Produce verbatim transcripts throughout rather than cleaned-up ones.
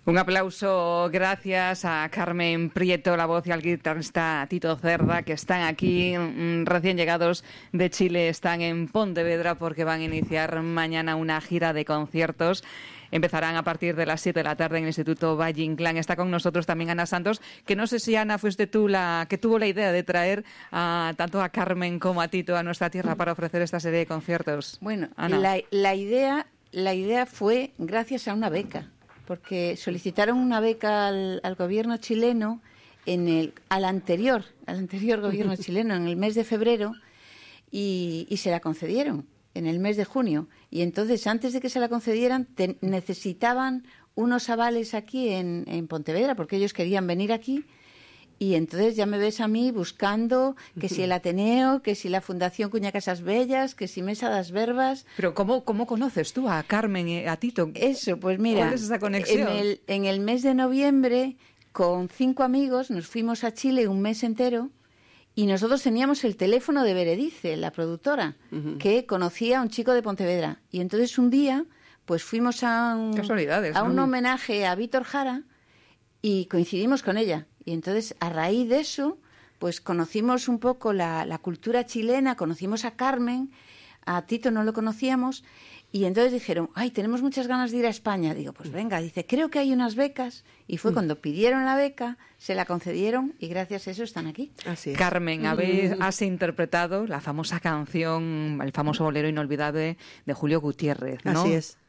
Un aplauso, gracias a Carmen Prieto, la voz, y al guitarrista Tito Cerda, que están aquí mmm, recién llegados de Chile, están en Pontevedra porque van a iniciar mañana una gira de conciertos. Empezarán a partir de las siete de la tarde en el Instituto Valle Inclán. Está con nosotros también Ana Santos, que no sé si, Ana, fuiste tú la que tuvo la idea de traer a, tanto a Carmen como a Tito a nuestra tierra para ofrecer esta serie de conciertos. Bueno, Ana. La, la, idea, la idea fue gracias a una beca, porque solicitaron una beca al, al gobierno chileno en el, al anterior, al anterior gobierno chileno en el mes de febrero y, y se la concedieron en el mes de junio. Y entonces, antes de que se la concedieran, te, necesitaban unos avales aquí en, en Pontevedra, porque ellos querían venir aquí. Y entonces ya me ves a mí buscando que si el Ateneo, que si la Fundación Cuña Casas Bellas, que si Mesa das Verbas. Pero ¿cómo, cómo conoces tú a Carmen y a Tito? Eso, pues mira, ¿cuál es esa conexión? En el, en el mes de noviembre, con cinco amigos, nos fuimos a Chile un mes entero y nosotros teníamos el teléfono de Beredice, la productora, uh-huh. que conocía a un chico de Pontevedra. Y entonces un día, pues fuimos a un, a un ¿no? homenaje a Víctor Jara y coincidimos con ella. Y entonces, a raíz de eso, pues conocimos un poco la, la cultura chilena, conocimos a Carmen, a Tito no lo conocíamos, y entonces dijeron, ay, tenemos muchas ganas de ir a España. Digo, pues venga, dice, creo que hay unas becas, y fue mm. cuando pidieron la beca, se la concedieron, y gracias a eso están aquí. Así es. Carmen, habéis, has interpretado la famosa canción, el famoso bolero inolvidable de Julio Gutiérrez, ¿no? Así es.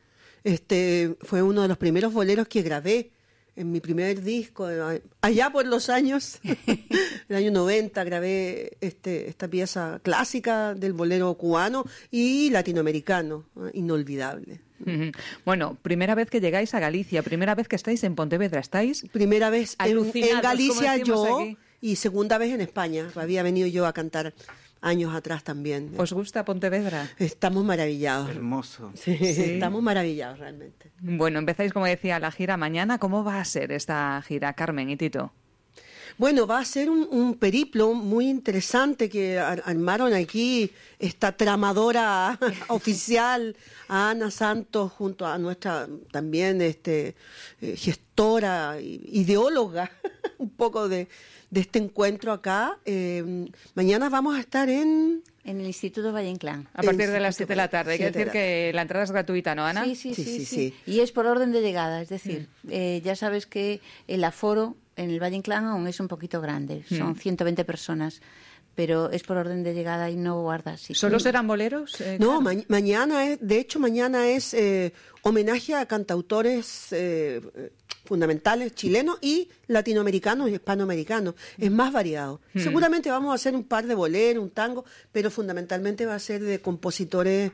Este fue uno de los primeros boleros que grabé en mi primer disco, allá por los años, el año noventa, grabé este, esta pieza clásica del bolero cubano y latinoamericano, inolvidable. Bueno, primera vez que llegáis a Galicia, primera vez que estáis en Pontevedra, ¿estáis? Primera vez en, en Galicia yo aquí. Y segunda vez en España, había venido yo a cantar años atrás también. ¿Os gusta Pontevedra? Estamos maravillados. Hermoso. Sí, sí. Estamos maravillados realmente. Bueno, empezáis, como decía, la gira mañana. ¿Cómo va a ser esta gira, Carmen y Tito? Bueno, va a ser un, un periplo muy interesante que ar- armaron aquí esta tramadora oficial, a Ana Santos, junto a nuestra también este eh, gestora, ideóloga, un poco de, de este encuentro acá. Eh, mañana vamos a estar en... En el Instituto Valle Inclán. A partir de las siete de la tarde. Hay que decir que la entrada es gratuita, ¿no, Ana? Sí, sí, sí. sí, sí, sí. sí. Y es por orden de llegada, es decir, mm. eh, ya sabes que el aforo en el Valle Inclán aún es un poquito grande, son mm. ciento veinte personas, pero es por orden de llegada y no guarda sitio. ¿Solo serán boleros? Eh, no, claro. ma- mañana es, de hecho mañana es eh, homenaje a cantautores eh, fundamentales chilenos y latinoamericanos y hispanoamericanos. Es más variado. Hmm. Seguramente vamos a hacer un par de boleros, un tango, pero fundamentalmente va a ser de compositores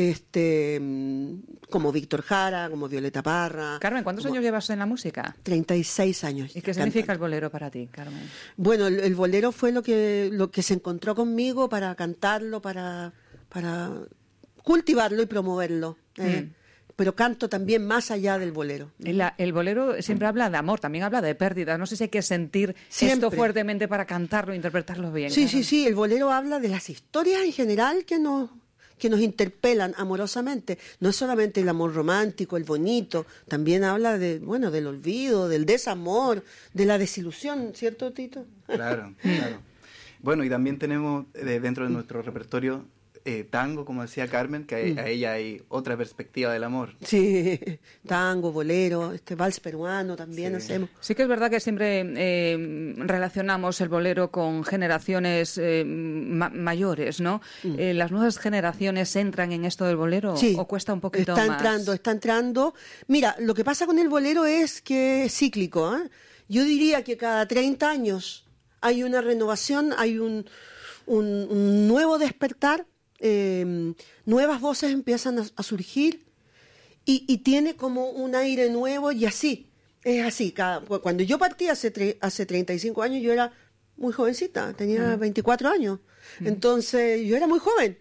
este como Víctor Jara, como Violeta Parra. Carmen, ¿cuántos como... años llevas en la música? treinta y seis años. ¿Y qué cantando. Significa el bolero para ti, Carmen? Bueno, el, el bolero fue lo que lo que se encontró conmigo para cantarlo, para para cultivarlo y promoverlo. Eh. Hmm. Pero canto también más allá del bolero. El, el bolero siempre habla de amor, también habla de pérdida. No sé si hay que sentir siempre. Esto fuertemente para cantarlo e interpretarlo bien. Sí, claro. sí, sí. El bolero habla de las historias en general que nos, que nos interpelan amorosamente. No es solamente el amor romántico, el bonito. También habla de, bueno, del olvido, del desamor, de la desilusión, ¿cierto, Tito? Claro, claro. Bueno, y también tenemos eh, dentro de nuestro repertorio Eh, tango, como decía Carmen, que a, a ella hay otra perspectiva del amor. Sí, tango, bolero, este vals peruano también sí. hacemos. Sí que es verdad que siempre eh, relacionamos el bolero con generaciones eh, ma- mayores, ¿no? Mm. Eh, ¿Las nuevas generaciones entran en esto del bolero sí, o cuesta un poquito está más? Está entrando, está entrando. Mira, lo que pasa con el bolero es que es cíclico, ¿eh? Yo diría que cada treinta años hay una renovación, hay un, un, un nuevo despertar. Eh, nuevas voces empiezan a, a surgir y, y tiene como un aire nuevo y así, es así. Cada, cuando yo partí hace, tre, hace treinta y cinco años yo era muy jovencita, tenía uh-huh. veinticuatro años, uh-huh. entonces yo era muy joven.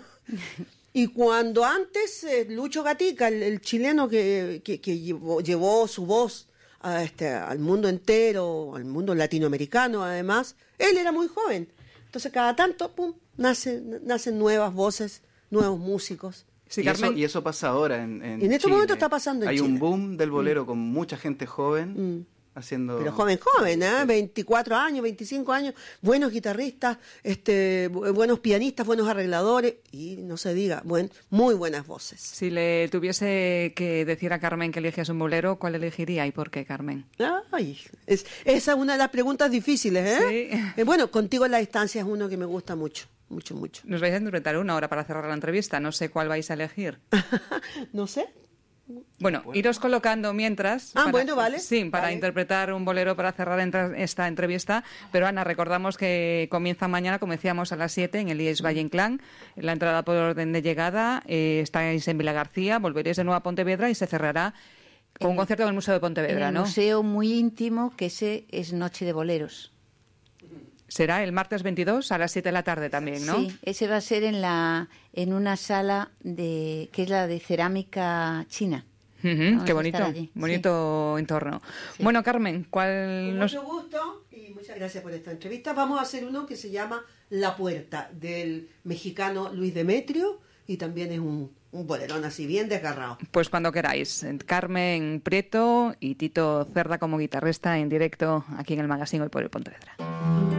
Y cuando antes eh, Lucho Gatica, el, el chileno que, que, que llevó, llevó su voz a este, al mundo entero, al mundo latinoamericano además, él era muy joven. Entonces cada tanto, pum, nace, nacen nuevas voces, nuevos músicos. Sí, y, Carmen. eso, y eso pasa ahora en, en En este Chile. momento está pasando en Hay Chile. un boom del bolero con mucha gente joven Mm. haciendo... Pero joven, joven, ¿eh? veinticuatro años, veinticinco años, buenos guitarristas, este, bu- buenos pianistas, buenos arregladores y no se diga, buen, muy buenas voces. Si le tuviese que decir a Carmen que eligiese un bolero, ¿cuál elegiría y por qué, Carmen? Ay, es, esa es una de las preguntas difíciles, ¿eh? Sí. Eh, bueno, Contigo en la distancia es uno que me gusta mucho, mucho, mucho. Nos vais a interpretar una hora para cerrar la entrevista. No sé cuál vais a elegir. No sé. Bueno, iros colocando mientras. Ah, bueno, vale. Sí, para Vale. interpretar un bolero para cerrar entra- esta entrevista. Pero Ana, recordamos que comienza mañana, como decíamos, a las siete en el I E S Valle Inclán. La entrada por orden de llegada. Eh, estáis en Vila García, volveréis de nuevo a Pontevedra y se cerrará con un concierto en el Museo de Pontevedra, En el ¿no? museo muy íntimo, que ese es Noche de Boleros. Será el martes veintidós a las siete de la tarde también, ¿no? Sí, ese va a ser en la en una sala de que es la de cerámica china. Ujú, Vamos qué a bonito, estar allí, bonito entorno. Sí. Bueno, Carmen, ¿cuál Con nos... mucho gusto y muchas gracias por esta entrevista. Vamos a hacer uno que se llama La Puerta, del mexicano Luis Demetrio, y también es un, un bolerón así bien desgarrado. Pues cuando queráis. Carmen Prieto y Tito Cerda como guitarrista en directo aquí en el Magazine Hoy por el Pontevedra.